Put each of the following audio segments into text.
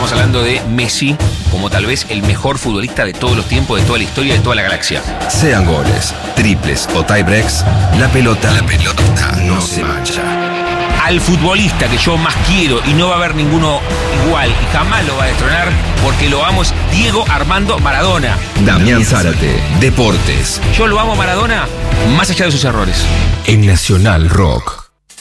Estamos hablando de Messi como tal vez el mejor futbolista de todos los tiempos, de toda la historia, de toda la galaxia. Sean goles, triples o tiebreaks, la pelota no se mancha. Al futbolista que yo más quiero y no va a haber ninguno igual y jamás lo va a destronar porque lo amo es Diego Armando Maradona. Damián Zárate, Deportes. Yo lo amo a Maradona más allá de sus errores. En Nacional Rock.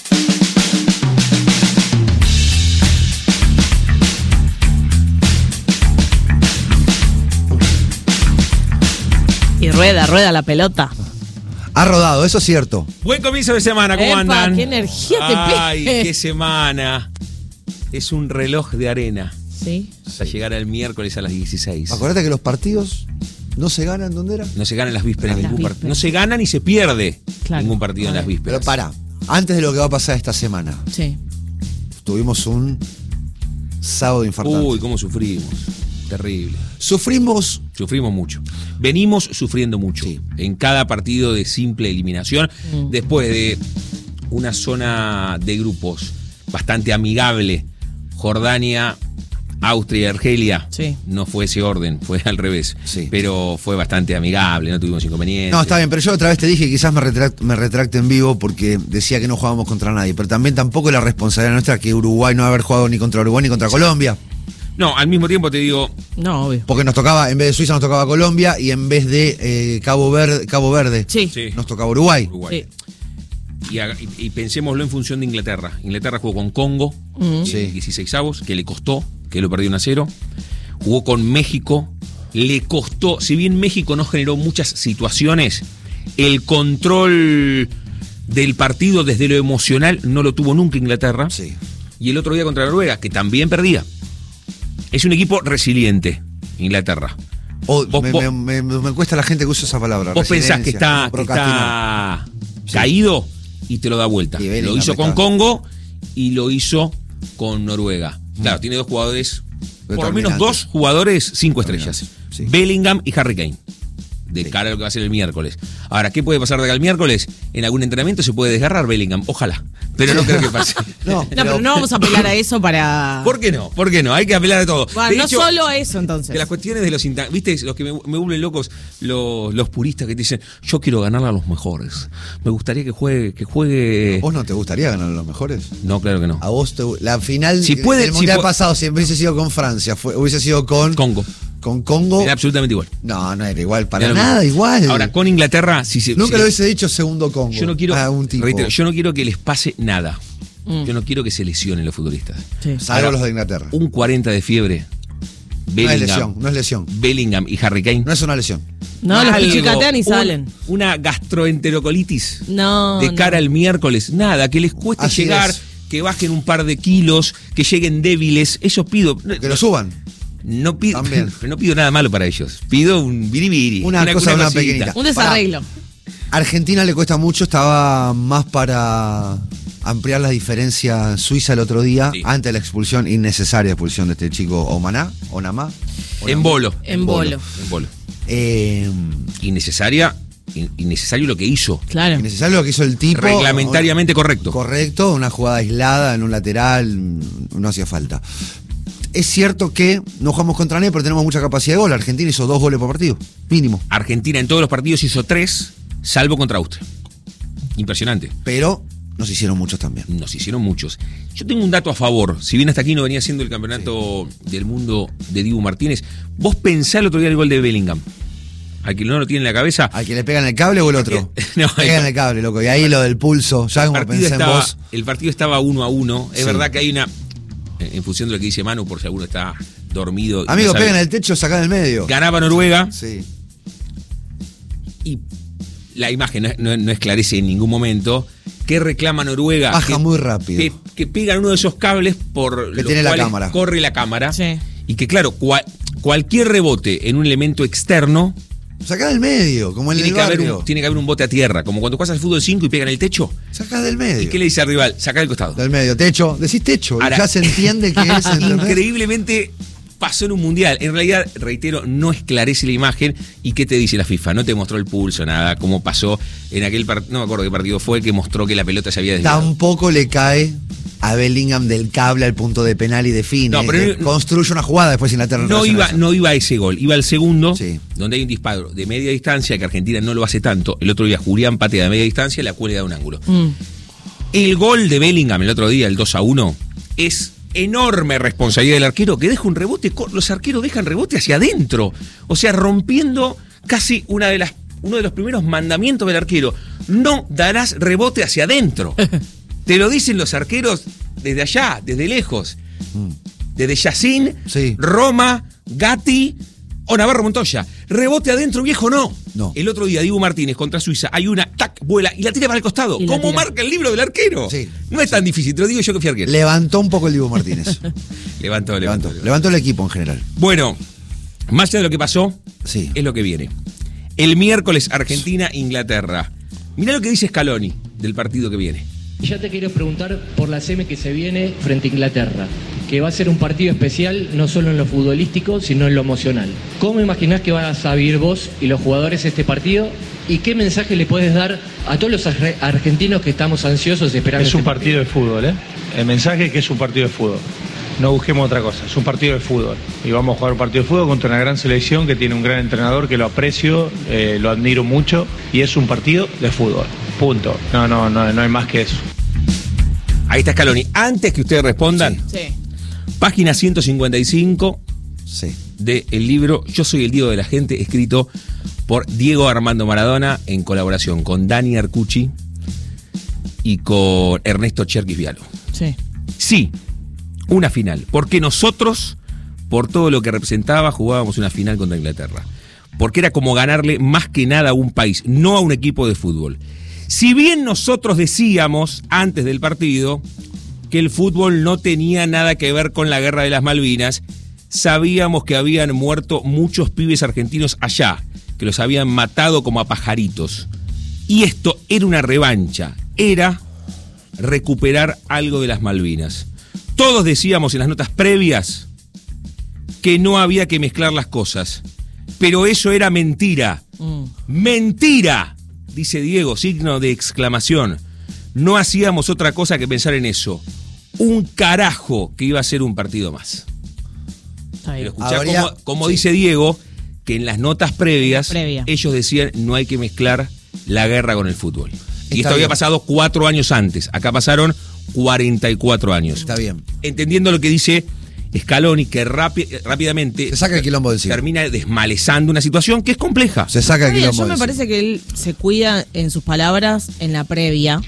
Y rueda la pelota. Ha rodado, eso es cierto. Buen comienzo de semana, ¿cómo Epa, andan? qué energía te Ay, pide. qué semana. Es un reloj de arena. Sí. Hasta llegar al miércoles a las 16. Acordate que los partidos no se ganan, ¿dónde era? No se ganan las vísperas de Las ningún partido. vísperas. No se gana ni se pierde Claro. ningún partido en las vísperas. Pero pará, antes de lo que va a pasar esta semana, Sí. tuvimos un sábado infartante. Uy, cómo sufrimos. Terrible. Sufrimos. Sufrimos mucho. Venimos sufriendo mucho. Sí. En cada partido de simple eliminación. Después de una zona de grupos bastante amigable. Jordania, Austria y Argelia. Sí. No fue ese orden, fue al revés. Sí. Pero fue bastante amigable, no tuvimos inconvenientes. No, está bien, pero yo otra vez te dije que quizás me retracte en vivo porque decía que no jugábamos contra nadie. Pero también tampoco es la responsabilidad nuestra que Uruguay no haber jugado ni contra Uruguay ni contra Colombia. No, al mismo tiempo te digo, No, obvio. Porque nos tocaba, en vez de Suiza nos tocaba Colombia y en vez de Cabo Verde Sí. Sí. nos tocaba Uruguay. Uruguay. Sí. Y pensémoslo en función de Inglaterra. Inglaterra jugó con Congo, Sí. 16avos, que le costó, que lo perdió 1-0. Jugó con México, le costó, si bien México no generó muchas situaciones, el control del partido desde lo emocional no lo tuvo nunca Inglaterra. Sí. Y el otro día contra Noruega, que también perdía. Es un equipo resiliente, Inglaterra. Vos Me cuesta la gente que usa esa palabra. Vos pensás que resiliencia, está procrastinar. Sí. caído y te lo da vuelta. Y Bellingham Lo hizo con está- Congo y lo hizo con Noruega. Claro, tiene dos jugadores, por lo menos Determinantes. 2 jugadores 5 estrellas. Sí. Bellingham y Harry Kane. De cara a lo que va a ser el miércoles. Ahora, ¿qué puede pasar de acá al miércoles? En algún entrenamiento se puede desgarrar Bellingham, ojalá. Pero no creo que pase. No, No, pero no vamos a apelar a eso para. ¿Por qué no? ¿Por qué no? Hay que apelar a todo. Bueno, De no hecho, solo a eso entonces. de las cuestiones de los ¿viste? Los que me vuelven locos, los puristas que te dicen, yo quiero ganarle a los mejores. Me gustaría que juegue. ¿Vos no te gustaría ganar los mejores? No, claro que no. A vos la final Si puede- del mundial si pasado, si hubiese sido con Francia, hubiese sido con Congo. Congo. Era absolutamente igual. No era igual, para Era lo nada mismo. igual. Ahora, con Inglaterra, Nunca lo hubiese dicho segundo Congo. Yo no quiero, a un tipo. reitero, yo no quiero que les pase nada. Yo no quiero que se lesionen los futbolistas. Sí. Salvo los de Inglaterra. Un 40 de fiebre. No es lesión, no es lesión. Bellingham y Harry Kane. No es una lesión. No, los Algo, pichicatean y salen. Una gastroenterocolitis. No. De cara no. al miércoles. Nada, que les cueste Así llegar, es. que bajen un par de kilos, que lleguen débiles. Eso pido. Que lo suban. No pido, También. no pido nada malo para ellos. Pido un biribiri. Una cosa, una cosita. pequeñita. Un desarreglo. Argentina le cuesta mucho, estaba más para ampliar la diferencia Suiza el otro día, Sí. ante la innecesaria expulsión de este chico Onamá. En bolo. En bolo. En bolo. Eh, Innecesario lo que hizo. Claro. innecesario lo que hizo el tipo. Reglamentariamente correcto. Correcto, una jugada aislada en un lateral, no hacía falta. Es cierto que no jugamos contra nadie, pero tenemos mucha capacidad de gol. Argentina hizo 2 goles por partido, mínimo. Argentina en todos los partidos hizo 3, salvo contra Austria. Impresionante. Pero nos hicieron muchos también. Nos hicieron muchos. Yo tengo un dato a favor. Si bien hasta aquí no venía siendo el campeonato del mundo de Dibu Martínez, vos pensá el otro día el gol de Bellingham. Al que no lo tiene en la cabeza. ¿Al que le pegan el cable o el otro? No, pegan el cable, loco. Y ahí lo del pulso, ya como pensé en vos. El partido estaba 1-1. Es Sí. verdad que hay una. En función de lo que dice Manu, por si alguno está dormido. y Amigo, no sabe, pegan el techo, sacan del medio. Ganaba Noruega. Sí. Y la imagen no esclarece en ningún momento. ¿Qué reclama Noruega? Baja muy rápido. Que pegan uno de esos cables por Que los tiene la cuales cámara. corre la cámara. Sí. Y que claro, cualquier rebote en un elemento externo Sacá del medio, como en el barrio. tiene que haber un bote a tierra. Como cuando juegas al fútbol 5 y pegan el techo. Sacá del medio. ¿Y qué le dice al rival? Sacá del costado. Del medio, techo. Decís techo, Ahora, ya se entiende que es. ¿entendés? Increíblemente pasó en un mundial. En realidad, reitero, no esclarece la imagen. ¿Y qué te dice la FIFA? No te mostró el pulso, nada, como pasó en aquel partido, no me acuerdo qué partido fue, que mostró que la pelota se había desviado. Tampoco le cae a Bellingham del cable al punto de penal y define. No, pero construye una jugada después Inglaterra. No iba a ese gol, iba al segundo, Sí. donde hay un disparo de media distancia, que Argentina no lo hace tanto. El otro día Julián patea de media distancia, la cuelga de un ángulo. El gol de Bellingham el otro día, el 2-1, es enorme responsabilidad del arquero, que deja un rebote. Los arqueros dejan rebote hacia adentro, o sea, rompiendo casi uno de los primeros mandamientos del arquero. No darás rebote hacia adentro. Te lo dicen los arqueros desde allá, desde lejos. Desde Yacine, Sí. Roma, Gatti o Navarro Montoya. Rebote adentro, viejo, no. No. El otro día, Dibu Martínez contra Suiza, hay una, tac, vuela y la tira para el costado. Y la ¿Cómo tira. marca el libro del arquero? Sí. No es tan difícil, te lo digo yo que fui arquero. Levantó un poco el Dibu Martínez. Levantó. Levantó el equipo en general. Bueno, más allá de lo que pasó, Sí. es lo que viene. El miércoles, Argentina-Inglaterra. Mirá lo que dice Scaloni del partido que viene. Y ya te quiero preguntar por la semi que se viene frente a Inglaterra, que va a ser un partido especial no solo en lo futbolístico, sino en lo emocional. ¿Cómo imaginás que vas a vivir vos y los jugadores este partido? ¿Y qué mensaje le puedes dar a todos los argentinos que estamos ansiosos esperando Es un partido de fútbol, ¿eh? El mensaje es que es un partido de fútbol. No busquemos otra cosa, es un partido de fútbol. Y vamos a jugar un partido de fútbol contra una gran selección que tiene un gran entrenador que lo aprecio, lo admiro mucho, y es un partido de fútbol. Punto. No hay más que eso. Ahí está Scaloni. Antes que ustedes respondan, Sí. página 155 Sí. del libro Yo soy el Diego de la gente, escrito por Diego Armando Maradona en colaboración con Dani Arcucci y con Ernesto Cherkis Vialo. Sí. Sí, una final, porque nosotros, por todo lo que representaba, jugábamos una final contra Inglaterra, porque era como ganarle más que nada a un país, no a un equipo de fútbol. Si bien nosotros decíamos antes del partido que el fútbol no tenía nada que ver con la guerra de las Malvinas, sabíamos que habían muerto muchos pibes argentinos allá, que los habían matado como a pajaritos. Y esto era una revancha, era recuperar algo de las Malvinas. Todos decíamos en las notas previas que no había que mezclar las cosas, pero eso era mentira. ¡Mentira! Dice Diego, signo de exclamación. No hacíamos otra cosa que pensar en eso. Un carajo que iba a ser un partido más. Está Pero bien. escuchá como dice Diego, que en las notas previas, Previa. ellos decían no hay que mezclar la guerra con el fútbol. Y esto había bien. pasado 4 años antes. Acá pasaron 44 años. Está bien. Entendiendo lo que dice Scaloni, que rápidamente Se saca el quilombo de encima. termina desmalezando una situación que es compleja. Se saca el Está bien, quilombo yo de me encima. parece que él se cuida en sus palabras en la previa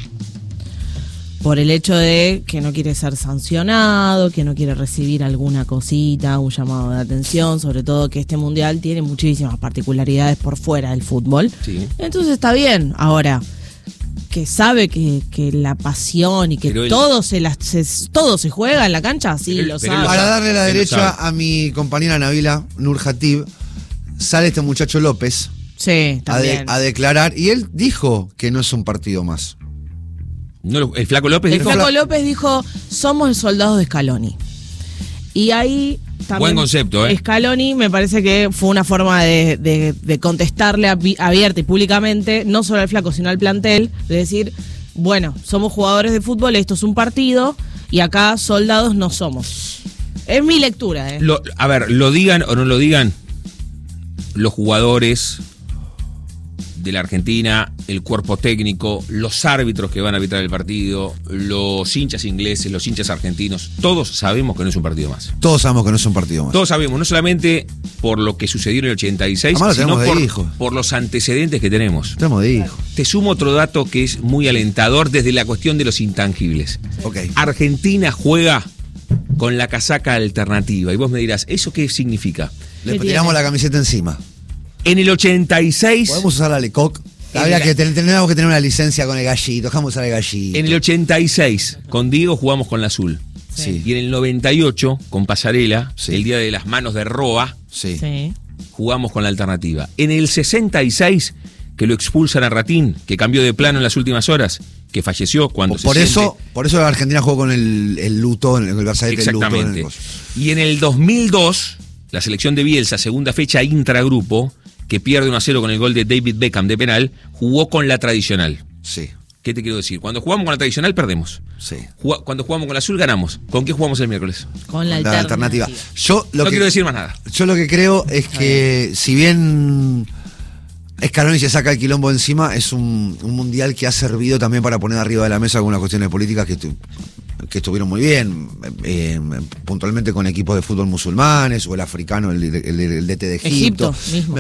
por el hecho de que no quiere ser sancionado, que no quiere recibir alguna cosita, un llamado de atención, sobre todo que este mundial tiene muchísimas particularidades por fuera del fútbol. Sí. Entonces está bien. Ahora, que sabe que la pasión y que Pero él- todo todo se juega en la cancha, sí, Pero él- lo pero sabe. él Para darle la Él lo derecha sabe. a mi compañera Nabila Nur Hatib, sale este muchacho López Sí, también. a declarar, y él dijo que no es un partido más. No, el Flaco López El dijo, Flaco López dijo, somos soldados de Scaloni. Y ahí también... Buen concepto, ¿eh? Scaloni me parece que fue una forma de contestarle abierta y públicamente, no solo al Flaco, sino al plantel, de decir, bueno, somos jugadores de fútbol, esto es un partido, y acá soldados no somos. Es mi lectura, ¿eh? a ver, lo digan o no lo digan, los jugadores de la Argentina, el cuerpo técnico, los árbitros que van a arbitrar el partido, los hinchas ingleses, los hinchas argentinos, todos sabemos que no es un partido más. Todos sabemos que no es un partido más. Todos sabemos, no solamente por lo que sucedió en el 86, Además lo sino tenemos de por, hijo. por los antecedentes que tenemos. Estamos de hijo. Te sumo otro dato que es muy alentador desde la cuestión de los intangibles. Ok. Argentina juega con la casaca alternativa. Y vos me dirás, ¿eso qué significa? Le ¿Qué tiramos tiene? la camiseta encima. En el 86, ¿Podemos usar la Lecoq? Habría que teníamos que tener una licencia con el gallito. Dejamos usar el gallito. en el 86, con Diego jugamos con la azul. Sí. Y en el 98, con Pasarela, Sí. el día de las manos de Roa, Sí. Sí. jugamos con la alternativa. En el 66, que lo expulsan a Ratín, que cambió de plano en las últimas horas, que falleció cuando Por se eso, siente- por eso Argentina jugó con el luto, el brazalete del luto. En el Exactamente. coso. Y en el 2002, la selección de Bielsa, segunda fecha intragrupo, que pierde 1-0 con el gol de David Beckham de penal, jugó con la tradicional. Sí, ¿Qué te quiero decir? Cuando jugamos con la tradicional, perdemos. sí. Cuando jugamos con la azul, ganamos. ¿Con qué jugamos el miércoles? Con la alternativa. No Quiero decir más nada. Yo lo que creo es que, si bien Scaloni se saca el quilombo encima, es un mundial que ha servido también para poner arriba de la mesa algunas cuestiones políticas que estuvieron muy bien, puntualmente con equipos de fútbol musulmanes, o el africano, el DT de Egipto. Mismo.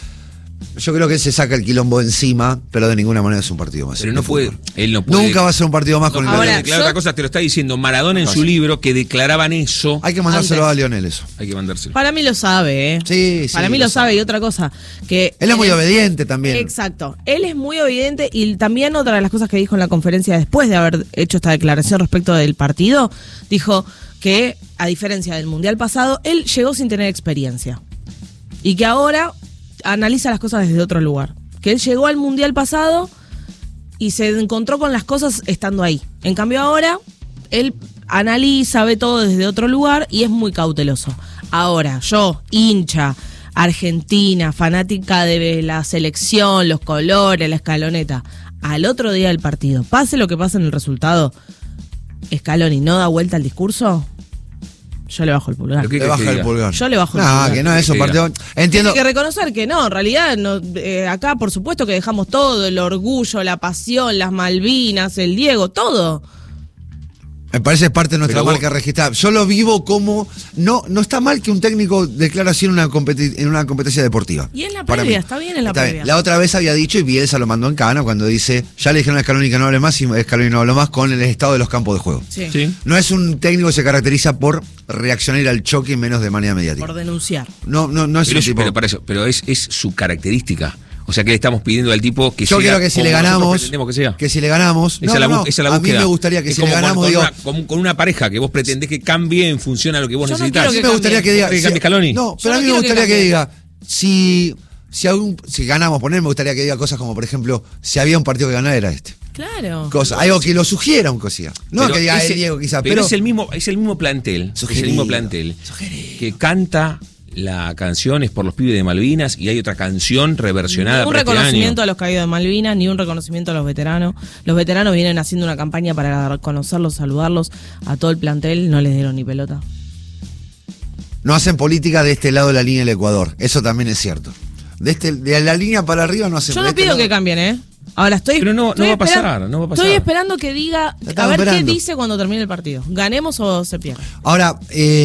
Yo creo que él se saca el quilombo encima, pero de ninguna manera es un partido más. Pero no puede, él no puede. Nunca va a ser un partido más con el Ahora, declarar otra cosa, te lo está diciendo Maradona en su libro, que declaraban eso. Hay que mandárselo a Lionel eso. Hay que mandárselo. Para mí lo sabe, ¿eh? Sí, Para mí lo sabe. Y otra cosa, que... Él es muy obediente también. Exacto. Él es muy obediente, y también otra de las cosas que dijo en la conferencia después de haber hecho esta declaración respecto del partido, dijo que, a diferencia del Mundial pasado, él llegó sin tener experiencia. Y que ahora analiza las cosas desde otro lugar. Que él llegó al Mundial pasado y se encontró con las cosas estando ahí. En cambio ahora, él analiza, ve todo desde otro lugar y es muy cauteloso. Ahora, yo, hincha, argentina, fanática de la selección, los colores, la escaloneta, al otro día del partido, pase lo que pase en el resultado, Scaloni no da vuelta al discurso, yo le bajo el pulgar. Le baja el pulgar. Yo le bajo el pulgar. No, que no es un partido. Entiendo. Tiene que reconocer que no, en realidad, no, acá por supuesto que dejamos todo, el orgullo, la pasión, las Malvinas, el Diego, todo. Me parece parte de nuestra Pero marca registrada. Yo lo vivo como... No está mal que un técnico declare así en una competencia deportiva. Y en la Para previa, mí. está bien en la Está previa. bien. La otra vez había dicho, y Bielsa lo mandó en cana cuando dice, ya le dijeron a Scaloni que no hable más, y Scaloni no habló más, con el estado de los campos de juego. Sí. Sí. No es un técnico que se caracteriza por reaccionar al choque menos de manera mediática. Por denunciar. No es Pero, un tipo... pero para eso, pero es su característica. O sea que le estamos pidiendo al tipo que Yo sea quiero que si como le nosotros ganamos, pretendemos que sea. si le ganamos, Esa es la a mí búsqueda. me gustaría que Es si le como ganamos, digo, con una pareja que vos pretendés que cambie en función a lo que vos Yo no necesitas. quiero a mí me gustaría que diga, cambie Scaloni. no, Yo pero no a mí me quiero gustaría que que cambie. diga, si ganamos, me gustaría que diga cosas como, por ejemplo, si había un partido que ganara era este. Claro. Algo que lo sugiera un cosilla. No Pero que diga ese- Diego quizás, pero pero es el mismo plantel. Es el mismo plantel que canta la canción Es por los pibes de Malvinas, y hay otra canción reversionada Ni un para este reconocimiento año. a los caídos de Malvinas, ni un reconocimiento a los veteranos. Los veteranos vienen haciendo una campaña para reconocerlos, saludarlos a todo el plantel, no les dieron ni pelota. no hacen política de este lado de la línea del Ecuador. Eso también es cierto. De la línea para arriba no hacen. Yo de no este pido lado- que cambien, ¿eh? Ahora Pero no va a pasar, no va a pasar. Estoy esperando que diga, La a estamos ver esperando. qué dice cuando termine el partido. ¿Ganemos o se pierde? Ahora,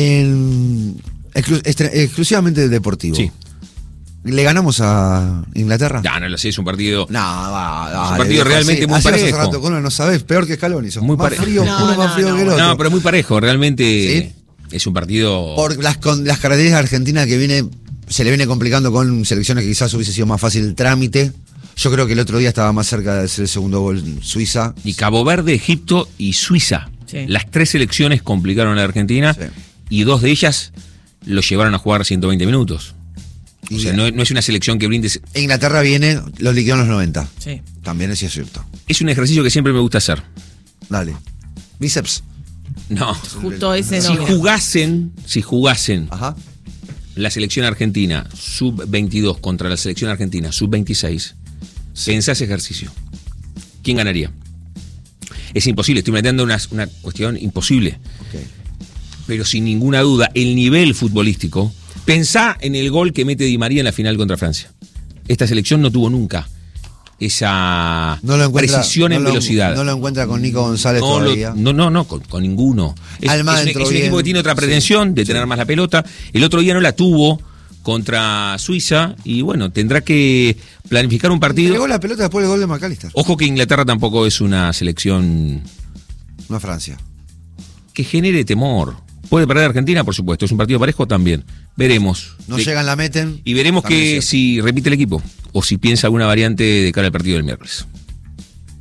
exclusivamente deportivo. Sí. ¿Le ganamos a Inglaterra? Ya, no lo sé, es un partido. No, va, Es un partido realmente muy parejo. Rato, uno no sabes, peor que Scaloni. Muy Más parejo. frío, No, uno más no, frío no. que el otro. No, pero muy parejo, realmente ¿Sí? es un partido. Por las características de Argentina se le viene complicando con selecciones que quizás hubiese sido más fácil el trámite. Yo creo que el otro día estaba más cerca de hacer el segundo gol Suiza. Y Cabo Verde, Egipto y Suiza. Sí. Las tres selecciones complicaron a la Argentina, Sí. y dos de ellas lo llevaron a jugar 120 minutos. O Y sea, no es una selección que brinde. Inglaterra viene, los liquidó en los 90. Sí. También es cierto. Es un ejercicio que siempre me gusta hacer. Dale. Bíceps. No. Justo ese no. Si mira. jugasen Ajá. la selección argentina sub-22 contra la selección argentina sub-26, pensá ese ejercicio. ¿Quién ganaría? Es imposible, estoy planteando una cuestión imposible. Ok. Pero sin ninguna duda, el nivel futbolístico. Pensá en el gol que mete Di María en la final contra Francia. Esta selección no tuvo nunca esa No lo encuentra, precisión en no lo- velocidad. No lo encuentra con Nico González No, todavía. con ninguno. Es Almada un entró equipo bien. que tiene otra pretensión de tener más la pelota. El otro día no la tuvo contra Suiza, y bueno, tentendrá que planificar un Llegó partido. la pelota después del gol de McAllister. Ojo que Inglaterra tampoco es una selección No Francia. que genere temor. Puede perder Argentina, por supuesto. Es un partido parejo también. Veremos. No llegan, la meten. Y veremos También es que cierto. si repite el equipo o si piensa alguna variante de cara al partido del miércoles.